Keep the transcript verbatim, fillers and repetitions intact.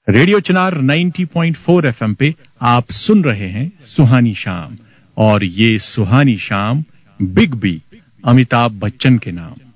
Radio चिनार नब्बे point चार FM पे आप सुन रहे हैं सुहानी शाम, और ये सुहानी शाम बिग बी अमिताभ बच्चन के नाम।